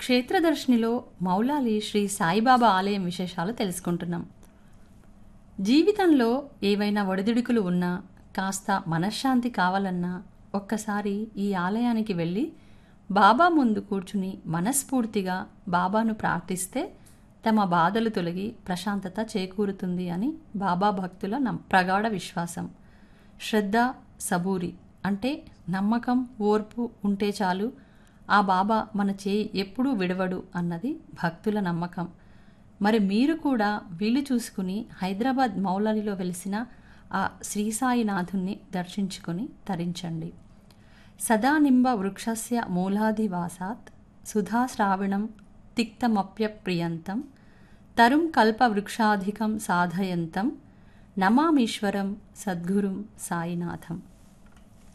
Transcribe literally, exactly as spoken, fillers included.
క్షేత్రదర్శినిలో మౌలాలి శ్రీ సాయిబాబా ఆలయం విశేషాలు తెలుసుకుంటున్నాం. జీవితంలో ఏవైనా ఒడిదుడుకులు ఉన్నా, కాస్త మనశ్శాంతి కావాలన్నా ఒక్కసారి ఈ ఆలయానికి వెళ్ళి బాబా ముందు కూర్చుని మనస్ఫూర్తిగా బాబాను ప్రార్థిస్తే తమ బాధలు తొలగి ప్రశాంతత చేకూరుతుంది అని బాబా భక్తుల నమ్ ప్రగాఢ విశ్వాసం. శ్రద్ధ, సబూరి అంటే నమ్మకం, ఓర్పు ఉంటే చాలు, ఆ బాబా మన చేయి ఎప్పుడూ విడవడు అన్నది భక్తుల నమ్మకం. మరి మీరు కూడా వీలు చూసుకుని హైదరాబాద్ మౌలాలిలో వెలిసిన ఆ శ్రీ సాయినాథుణ్ణి దర్శించుకుని తరించండి. సదానింబ వృక్షస్య మూలాధివాసాత్ సుధాశ్రావణం తిక్తమప్యప్రియంతం తరుం కల్పవృక్షాధికం సాధయంతం నమామీశ్వరం సద్గురుం సాయినాథం.